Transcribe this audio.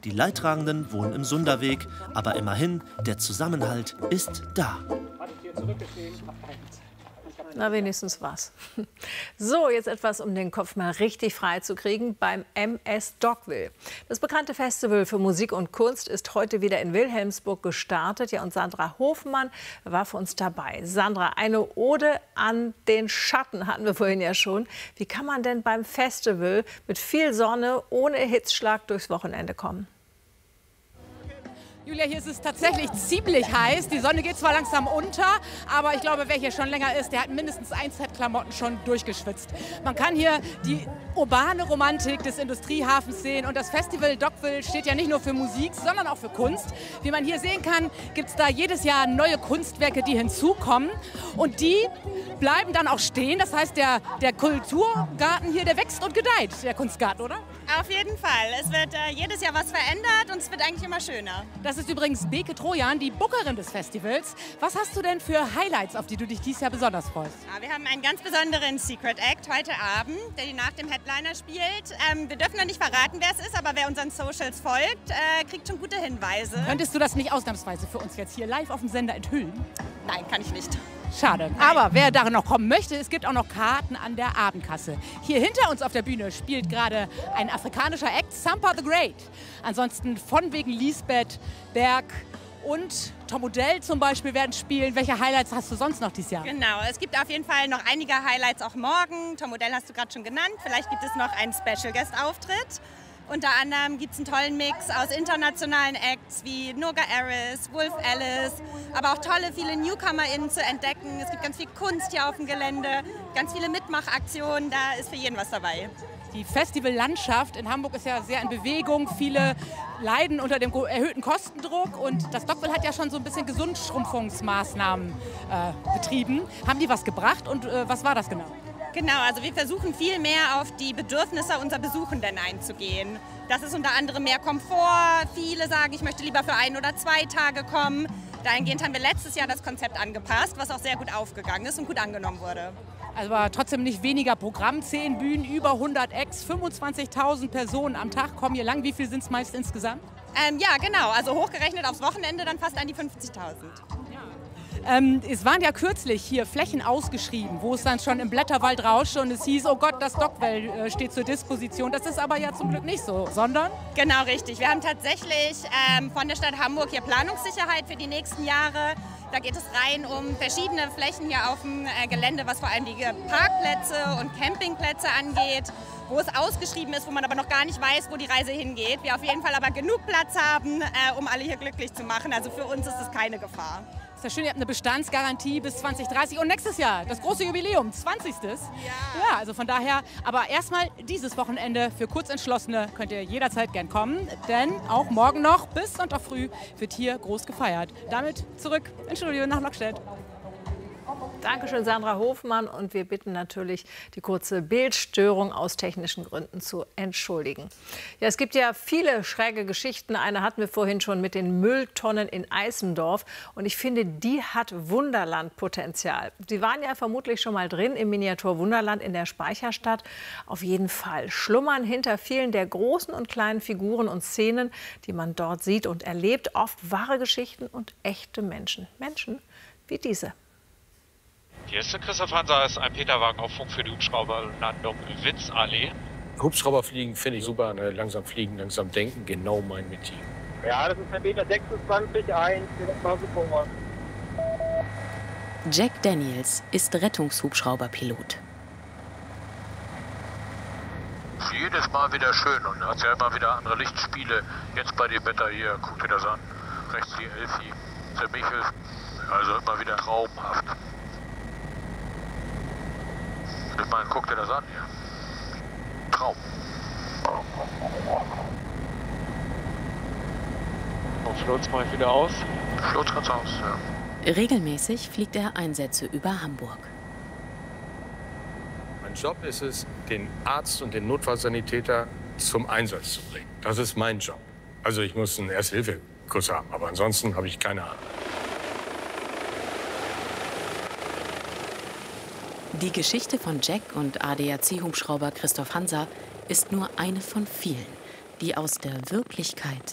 Die Leidtragenden wohnen im Sunderweg, aber immerhin, der Zusammenhalt ist da. Na, wenigstens was. So, jetzt etwas, um den Kopf mal richtig frei zu kriegen beim MS Dogville. Das bekannte Festival für Musik und Kunst ist heute wieder in Wilhelmsburg gestartet. Ja, und Sandra Hofmann war für uns dabei. Sandra, eine Ode an den Schatten hatten wir vorhin ja schon. Wie kann man denn beim Festival mit viel Sonne ohne Hitzschlag durchs Wochenende kommen? Julia, hier ist es tatsächlich ziemlich heiß. Die Sonne geht zwar langsam unter, aber ich glaube, wer hier schon länger ist, der hat mindestens ein Set Klamotten schon durchgeschwitzt. Man kann hier die urbane Romantik des Industriehafens sehen. Und das Festival Dogville steht ja nicht nur für Musik, sondern auch für Kunst. Wie man hier sehen kann, gibt es da jedes Jahr neue Kunstwerke, die hinzukommen. Und die bleiben dann auch stehen. Das heißt, der Kulturgarten hier, der wächst und gedeiht, der Kunstgarten, oder? Auf jeden Fall. Es wird jedes Jahr was verändert und es wird eigentlich immer schöner. Das ist übrigens Beke Trojan, die Bookerin des Festivals. Was hast du denn für Highlights, auf die du dich dieses Jahr besonders freust? Ja, wir haben einen ganz besonderen Secret Act heute Abend, der nach dem Headliner spielt. Wir dürfen noch nicht verraten, wer es ist, aber wer unseren Socials folgt, kriegt schon gute Hinweise. Könntest du das nicht ausnahmsweise für uns jetzt hier live auf dem Sender enthüllen? Nein, kann ich nicht. Schade. Aber wer darin noch kommen möchte, es gibt auch noch Karten an der Abendkasse. Hier hinter uns auf der Bühne spielt gerade ein afrikanischer Act, Sampa the Great. Ansonsten von wegen Lisbeth, Berg und Tom Odell zum Beispiel werden spielen. Welche Highlights hast du sonst noch dieses Jahr? Genau, es gibt auf jeden Fall noch einige Highlights auch morgen. Tom Odell hast du gerade schon genannt. Vielleicht gibt es noch einen Special Guest Auftritt. Unter anderem gibt es einen tollen Mix aus internationalen Acts wie Noga Aris, Wolf Alice, aber auch viele NewcomerInnen zu entdecken. Es gibt ganz viel Kunst hier auf dem Gelände, ganz viele Mitmachaktionen, da ist für jeden was dabei. Die Festivallandschaft in Hamburg ist ja sehr in Bewegung. Viele leiden unter dem erhöhten Kostendruck. Und das Dogville hat ja schon so ein bisschen Gesundschrumpfungsmaßnahmen betrieben. Haben die was gebracht und was war das genau? Genau, also wir versuchen viel mehr auf die Bedürfnisse unserer Besuchenden einzugehen. Das ist unter anderem mehr Komfort. Viele sagen, ich möchte lieber für 1 oder 2 Tage kommen. Dahingehend haben wir letztes Jahr das Konzept angepasst, was auch sehr gut aufgegangen ist und gut angenommen wurde. Also war trotzdem nicht weniger Programm, 10 Bühnen, über 100 Acts, 25.000 Personen am Tag kommen hier lang. Wie viel sind es meist insgesamt? Ja, genau. Also hochgerechnet aufs Wochenende dann fast an die 50.000. Es waren ja kürzlich hier Flächen ausgeschrieben, wo es dann schon im Blätterwald rauschte und es hieß, oh Gott, das Dogville steht zur Disposition. Das ist aber ja zum Glück nicht so, sondern? Genau, richtig. Wir haben tatsächlich von der Stadt Hamburg hier Planungssicherheit für die nächsten Jahre. Da geht es rein um verschiedene Flächen hier auf dem Gelände, was vor allem die Parkplätze und Campingplätze angeht, wo es ausgeschrieben ist, wo man aber noch gar nicht weiß, wo die Reise hingeht. Wir auf jeden Fall aber genug Platz haben, um alle hier glücklich zu machen. Also für uns ist es keine Gefahr. Ist ja schön, ihr habt eine Bestandsgarantie bis 2030 und nächstes Jahr das große Jubiläum, 20. Ja, also von daher, aber erstmal dieses Wochenende für Kurzentschlossene könnt ihr jederzeit gern kommen, denn auch morgen noch bis Sonntag früh wird hier groß gefeiert. Damit zurück ins Studio nach Lockstedt. Dankeschön, Sandra Hofmann. Und wir bitten natürlich, die kurze Bildstörung aus technischen Gründen zu entschuldigen. Ja, es gibt ja viele schräge Geschichten. Eine hatten wir vorhin schon mit den Mülltonnen in Eisendorf. Und ich finde, die hat Wunderlandpotenzial. Sie waren ja vermutlich schon mal drin im Miniatur Wunderland in der Speicherstadt. Auf jeden Fall schlummern hinter vielen der großen und kleinen Figuren und Szenen, die man dort sieht und erlebt, oft wahre Geschichten und echte Menschen. Menschen wie diese. Hier ist der Christoph Hansa, ist ein Peterwagen auf Funk für die Hubschrauberlandung Witzallee. Hubschrauber fliegen finde ich super, ne? Langsam fliegen, langsam denken, genau mein Metier. Ja, das ist der Meter 26, 1, das war super. Jack Daniels ist Rettungshubschrauberpilot. Jedes Mal wieder schön und hat ja immer wieder andere Lichtspiele. Jetzt bei dem Wetter hier, guckt ihr das an. Rechts die Elfi, der Michel, also immer wieder traumhaft. Ich meine, guck dir das an hier. Traum. Und Flutz mache ich wieder aus. Flutz ganz aus, ja. Regelmäßig fliegt er Einsätze über Hamburg. Mein Job ist es, den Arzt und den Notfallsanitäter zum Einsatz zu bringen. Das ist mein Job. Also ich muss einen Erste-Hilfe-Kurs haben, aber ansonsten habe ich keine Ahnung. Die Geschichte von Jack und ADAC-Hubschrauber Christoph Hansa ist nur eine von vielen, die aus der Wirklichkeit